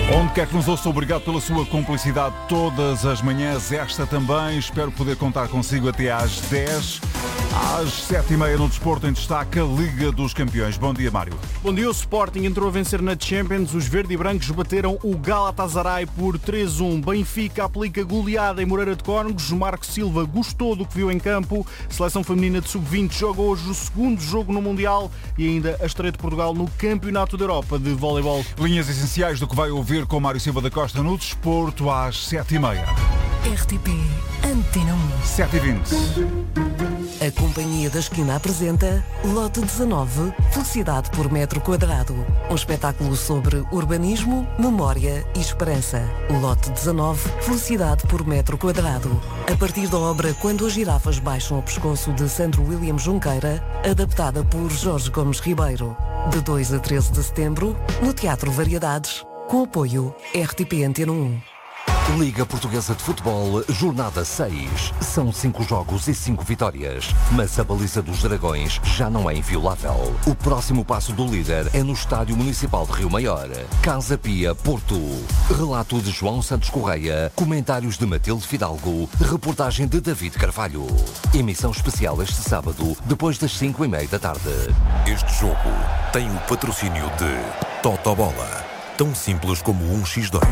Onde quer que nos ouça, obrigado pela sua cumplicidade todas as manhãs. Esta também, espero poder contar consigo até às 10. Às 7h30 no Desporto em destaque, a Liga dos Campeões. Bom dia, Mário. Bom dia, o Sporting entrou a vencer na Champions. Os verde e brancos bateram o Galatasaray por 3-1. Benfica aplica goleada em Moreira de Cónegos. Marco Silva gostou do que viu em campo. Seleção feminina de sub-20 joga hoje o segundo jogo no Mundial e ainda a estreia de Portugal no Campeonato da Europa de Voleibol. Linhas essenciais do que vai ouvir com Mário Silva da Costa no Desporto às 7h30. RTP Antena 1. 7h20. A Companhia da Esquina apresenta Lote 19, Felicidade por Metro Quadrado. Um espetáculo sobre urbanismo, memória e esperança. Lote 19, Felicidade por Metro Quadrado. A partir da obra Quando as Girafas Baixam o Pescoço de Sandro William Junqueira, adaptada por Jorge Gomes Ribeiro. De 2 a 13 de setembro, no Teatro Variedades, com apoio RTP Antena 1. Liga Portuguesa de Futebol, jornada 6. São 5 jogos e 5 vitórias. Mas a baliza dos Dragões já não é inviolável. O próximo passo do líder é no Estádio Municipal de Rio Maior. Casa Pia, Porto. Relato de João Santos Correia. Comentários de Matilde Fidalgo. Reportagem de David Carvalho. Emissão especial este sábado, depois das 5h30 da tarde. Este jogo tem o patrocínio de Totobola. Tão simples como 1x2.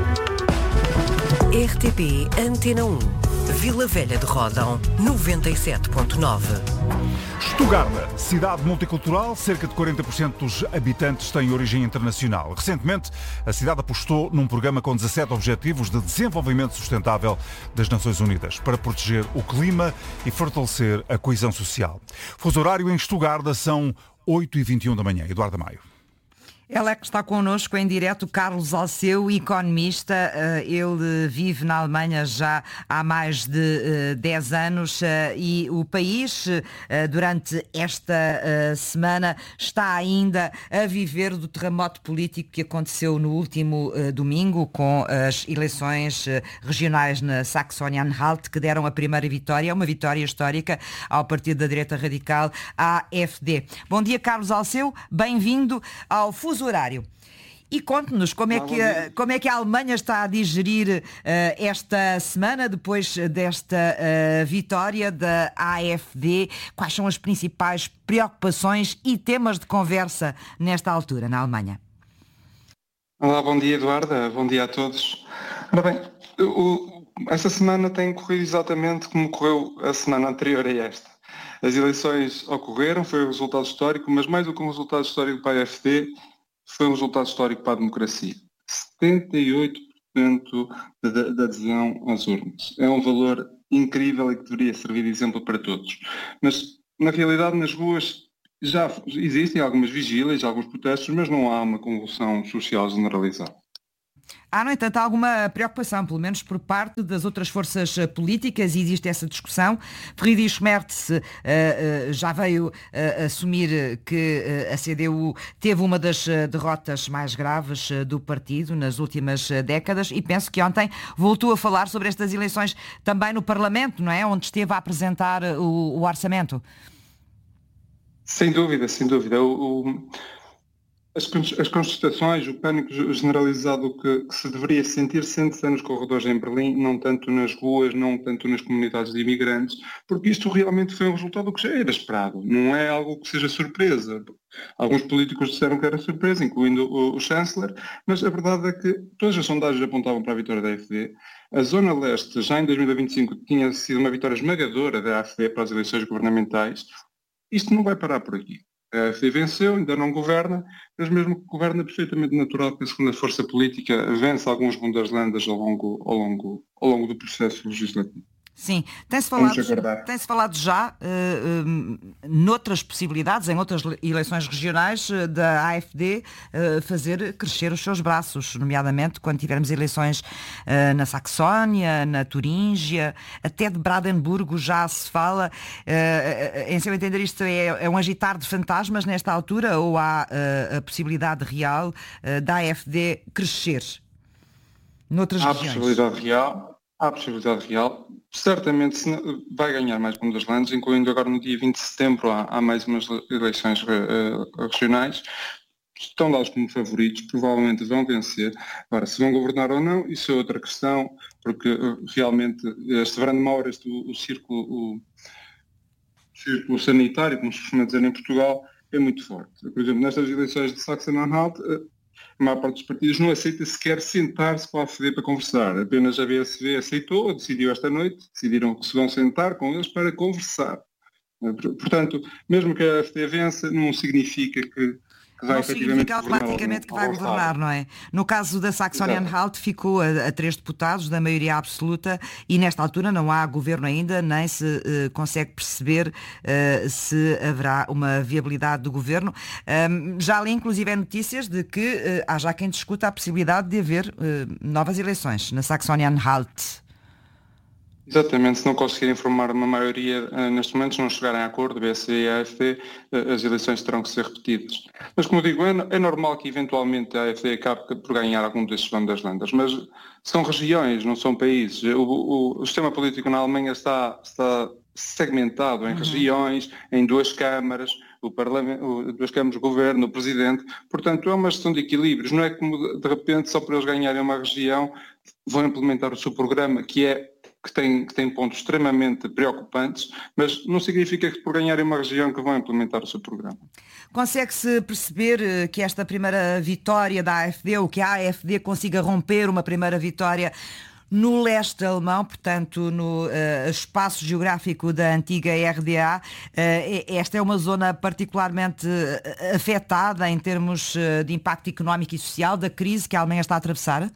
RTP Antena 1. Vila Velha de Ródão, 97.9. Estugarda, cidade multicultural, cerca de 40% dos habitantes têm origem internacional. Recentemente, a cidade apostou num programa com 17 objetivos de desenvolvimento sustentável das Nações Unidas para proteger o clima e fortalecer a coesão social. Fuso horário em Estugarda são 8h21 da manhã. Eduardo Maio. Ela é que está connosco em direto, Carlos Alceu, economista. Ele vive na Alemanha já há mais de 10 anos e o país, durante esta semana, está ainda a viver do terremoto político que aconteceu no último domingo com as eleições regionais na Saxónia-Anhalt, que deram a primeira vitória, uma vitória histórica ao partido da direita radical, AfD. Bom dia, Carlos Alceu, bem-vindo ao Fuso Horário. E conte-nos como é que a Alemanha está a digerir esta semana, depois desta vitória da AfD. Quais são as principais preocupações e temas de conversa nesta altura na Alemanha? Olá, bom dia, Eduarda. Bom dia a todos. Ora bem, esta semana tem corrido exatamente como correu a semana anterior a esta. As eleições ocorreram, foi um resultado histórico, mas mais do que um resultado histórico para a AfD, foi um resultado histórico para a democracia. 78% da adesão às urnas. É um valor incrível e que deveria servir de exemplo para todos. Mas, na realidade, nas ruas já existem algumas vigílias, alguns protestos, mas não há uma convulsão social generalizada. Há, no entanto, alguma preocupação, pelo menos por parte das outras forças políticas, e existe essa discussão. Friedrich Merz já veio assumir que a CDU teve uma das derrotas mais graves do partido nas últimas décadas e penso que ontem voltou a falar sobre estas eleições também no Parlamento, não é? Onde esteve a apresentar o orçamento. Sem dúvida, sem dúvida. As contestações, o pânico generalizado que se deveria sentir, sente-se nos corredores em Berlim, não tanto nas ruas, não tanto nas comunidades de imigrantes, porque isto realmente foi um resultado que já era esperado, não é algo que seja surpresa. Alguns políticos disseram que era surpresa, incluindo o chanceler, mas a verdade é que todas as sondagens apontavam para a vitória da AfD. A Zona Leste, já em 2025, tinha sido uma vitória esmagadora da AfD para as eleições governamentais. Isto não vai parar por aqui. A AfD venceu, ainda não governa, mas mesmo que governa, é perfeitamente natural que a segunda força política vence algumas Bundesländer ao longo do processo legislativo. Sim, tem-se falado já noutras possibilidades, em outras eleições regionais, da AfD fazer crescer os seus braços, nomeadamente quando tivermos eleições na Saxónia, na Turíngia, até de Brandenburgo já se fala. Em seu entender, isto é um agitar de fantasmas nesta altura, ou há a possibilidade real da AfD crescer noutras regiões? Há a possibilidade real. Certamente vai ganhar mais Bundesländer, incluindo agora no dia 20 de setembro há mais umas eleições regionais. estão dados como favoritos, provavelmente vão vencer. Agora, se vão governar ou não, isso é outra questão, porque realmente este Brandmauer, o círculo sanitário, como se costuma dizer em Portugal, é muito forte. Por exemplo, nestas eleições de Sachsen-Anhalt, a maior parte dos partidos não aceita sequer sentar-se com a AfD para conversar. Apenas a BSV aceitou, decidiu esta noite, decidiram que se vão sentar com eles para conversar. Portanto, mesmo que a AfD vença, não significa que vai não significa automaticamente que vai governar, não é? No caso da Saxony-Anhalt ficou a 3 deputados da maioria absoluta e nesta altura não há governo ainda, nem se consegue perceber se haverá uma viabilidade do governo. Já li inclusive notícias de que há já quem discuta a possibilidade de haver novas eleições na Saxony-Anhalt. Exatamente, se não conseguirem formar uma maioria neste momento, se não chegarem a acordo, BSE e a AfD, as eleições terão que ser repetidas. Mas como digo, é normal que eventualmente a AfD acabe por ganhar algum destes Bundesländer, mas são regiões, não são países. O sistema político na Alemanha está segmentado em regiões, em 2 câmaras, o Parlamento, 2 câmaras, o Governo, o Presidente, portanto é uma questão de equilíbrios, não é como de repente só para eles ganharem uma região vão implementar o seu programa, que tem pontos extremamente preocupantes, mas não significa que por ganharem uma região que vão implementar o seu programa. Consegue-se perceber que esta primeira vitória da AfD, ou que a AfD consiga romper uma primeira vitória no leste alemão, portanto no espaço geográfico da antiga RDA, esta é uma zona particularmente afetada em termos de impacto económico e social da crise que a Alemanha está a atravessar?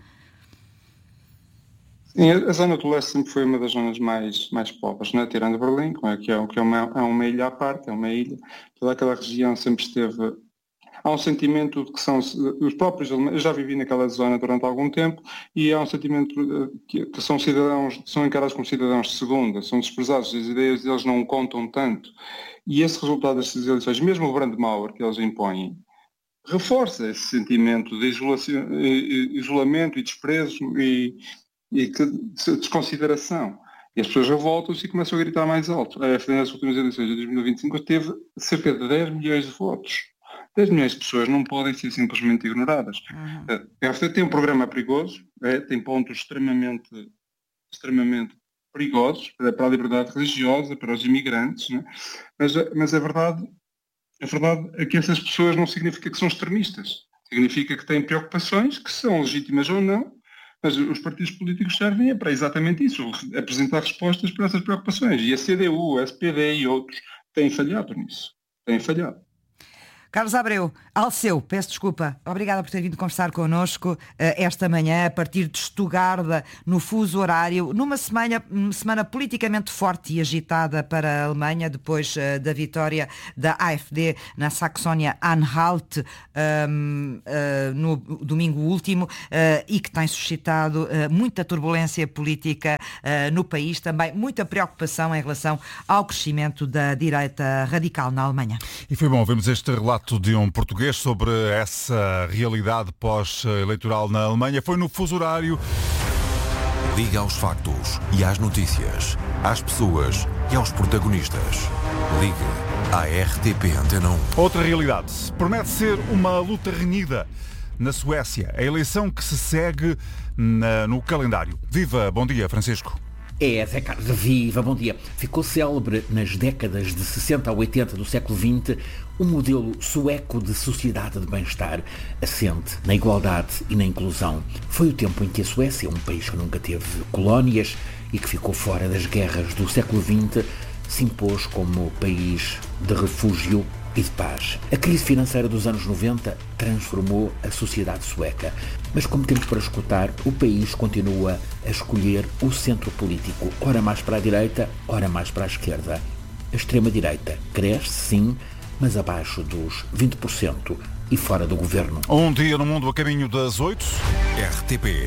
Sim, a zona do leste sempre foi uma das zonas mais pobres, né? Tirando Berlim, que é uma ilha à parte, é uma ilha. Toda aquela região sempre esteve... Há um sentimento de que são os próprios alemães, eu já vivi naquela zona durante algum tempo, e há um sentimento que são cidadãos, são encarados como cidadãos de segunda, são desprezados, as ideias deles não contam tanto. E esse resultado destas eleições, mesmo o Brandmauer que eles impõem, reforça esse sentimento de isolamento e desprezo e desconsideração. E as pessoas revoltam-se e começam a gritar mais alto. A AfD nas últimas eleições de 2025 teve cerca de 10 milhões de votos. 10 milhões de pessoas não podem ser simplesmente ignoradas. A AfD tem um programa perigoso, tem pontos extremamente perigosos para a liberdade religiosa, para os imigrantes, né? Mas a verdade é que essas pessoas não significa que são extremistas. Significa que têm preocupações, que são legítimas ou não, mas os partidos políticos servem para exatamente isso, apresentar respostas para essas preocupações. E a CDU, a SPD e outros têm falhado nisso. Têm falhado. Carlos Abreu, Alceu, peço desculpa, obrigada por ter vindo conversar connosco esta manhã, a partir de Estugarda, no fuso horário, numa semana politicamente forte e agitada para a Alemanha, depois da vitória da AfD na Saxónia-Anhalt no domingo último, e que tem suscitado muita turbulência política no país, também muita preocupação em relação ao crescimento da direita radical na Alemanha. E foi bom vermos este relato de um português sobre essa realidade pós-eleitoral na Alemanha. Foi no fuso horário. Liga aos factos e às notícias, às pessoas e aos protagonistas. Ligue à RTP Antena 1. Outra realidade. Promete ser uma luta renhida na Suécia. A eleição que se segue no calendário. Viva, bom dia, Francisco. Zé Carlos, viva, bom dia. Ficou célebre nas décadas de 60 a 80 do século XX um modelo sueco de sociedade de bem-estar, assente na igualdade e na inclusão. Foi o tempo em que a Suécia, um país que nunca teve colónias e que ficou fora das guerras do século XX, se impôs como país de refúgio e de paz. A crise financeira dos anos 90 transformou a sociedade sueca, mas como temos para escutar, o país continua a escolher o centro político, ora mais para a direita, ora mais para a esquerda. A extrema-direita cresce, sim, mas abaixo dos 20% e fora do governo. Um dia no mundo a caminho das 8. RTP